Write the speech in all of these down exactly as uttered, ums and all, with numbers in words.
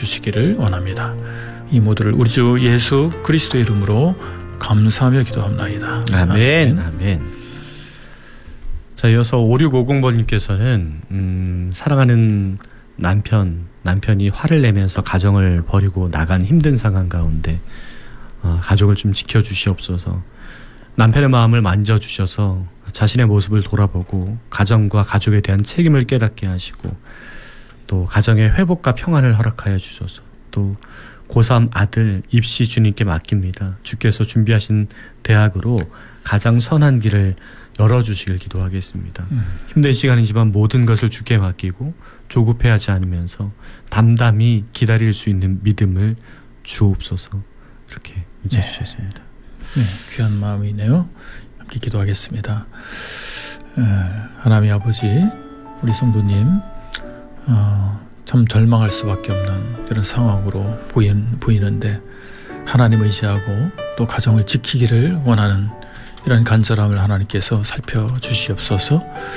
주시기를 원합니다. 이 모두를 우리 주 예수 그리스도의 이름으로 감사하며 기도합나이다. 아멘. 아멘. 아멘. 자, 이어서 오육오공 번님께서는 음, 사랑하는 남편, 남편이 화를 내면서 가정을 버리고 나간 힘든 상황 가운데 어, 가족을 좀 지켜주시옵소서. 남편의 마음을 만져주셔서 자신의 모습을 돌아보고 가정과 가족에 대한 책임을 깨닫게 하시고 또 가정의 회복과 평안을 허락하여 주소서. 또 고삼 아들 입시 주님께 맡깁니다. 주께서 준비하신 대학으로 가장 선한 길을 열어주시길 기도하겠습니다. 음. 힘든 시간이지만 모든 것을 주께 맡기고 조급해하지 않으면서 담담히 기다릴 수 있는 믿음을 주옵소서. 이렇게 문자 네. 주셨습니다. 네, 귀한 마음이네요. 함께 기도하겠습니다. 에, 하나님 아버지, 우리 성도님 어, 참 절망할 수밖에 없는 이런 상황으로 보인, 보이는데 하나님 의지하고 또 가정을 지키기를 원하는 이런 간절함을 하나님께서 살펴주시옵소서.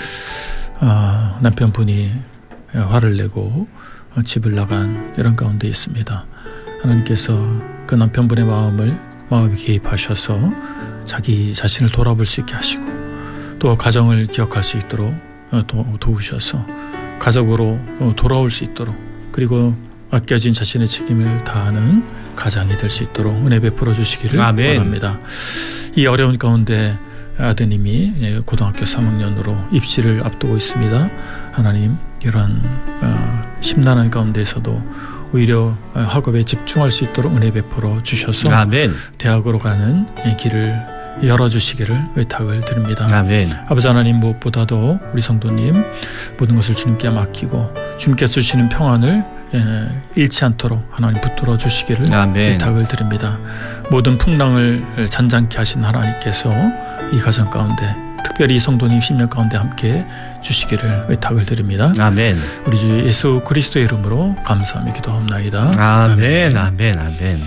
어, 남편분이 화를 내고 집을 나간 이런 가운데 있습니다. 하나님께서 그 남편분의 마음을 마음에 개입하셔서 자기 자신을 돌아볼 수 있게 하시고 또 가정을 기억할 수 있도록 도, 도우셔서 가족으로 돌아올 수 있도록 그리고 아껴진 자신의 책임을 다하는 가장이 될 수 있도록 은혜 베풀어 주시기를 아멘. 원합니다. 이 어려운 가운데 아드님이 고등학교 삼 학년으로 입시를 앞두고 있습니다. 하나님 이런 어, 심란한 가운데서도 오히려 학업에 집중할 수 있도록 은혜 베풀어 주셔서 아멘. 대학으로 가는 길을 열어주시기를 의탁을 드립니다. 아멘. 아버지 하나님 무엇보다도 우리 성도님 모든 것을 주님께 맡기고 주님께서 주시는 평안을 잃지 않도록 하나님 붙들어 주시기를 아멘. 의탁을 드립니다. 모든 풍랑을 잔잔케 하신 하나님께서 이 가정 가운데 특별히 이 성도님 십년 가운데 함께 주시기를 의탁을 드립니다. 아멘. 우리 주 예수 그리스도의 이름으로 감사하며 기도합나이다. 아멘. 아멘. 아멘. 아멘.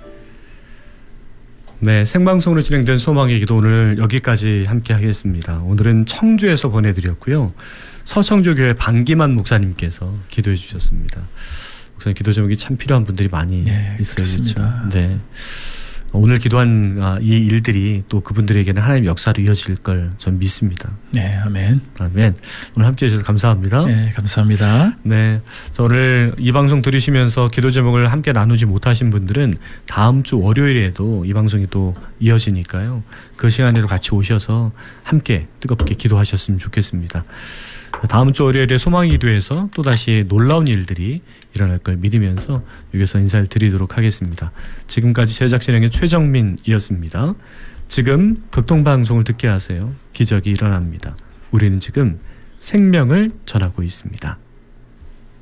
네, 생방송으로 진행된 소망의 기도 오늘 여기까지 함께 하겠습니다. 오늘은 청주에서 보내드렸고요. 서청주교회 방기만 목사님께서 기도해 주셨습니다. 목사님 기도 제목이 참 필요한 분들이 많이 네, 있어요. 그렇습니다. 그렇죠? 네. 오늘 기도한 이 일들이 또 그분들에게는 하나님의 역사로 이어질 걸 전 믿습니다. 네, 아멘. 아멘. 오늘 함께 해주셔서 감사합니다. 네, 감사합니다. 네. 저 오늘 이 방송 들으시면서 기도 제목을 함께 나누지 못하신 분들은 다음 주 월요일에도 이 방송이 또 이어지니까요. 그 시간에도 같이 오셔서 함께 뜨겁게 기도하셨으면 좋겠습니다. 다음 주 월요일에 소망의 기도에서 또다시 놀라운 일들이 일어날 걸 믿으면서 여기서 인사를 드리도록 하겠습니다. 지금까지 제작 진행의 최정민이었습니다. 지금 극동방송을 듣게 하세요. 기적이 일어납니다. 우리는 지금 생명을 전하고 있습니다.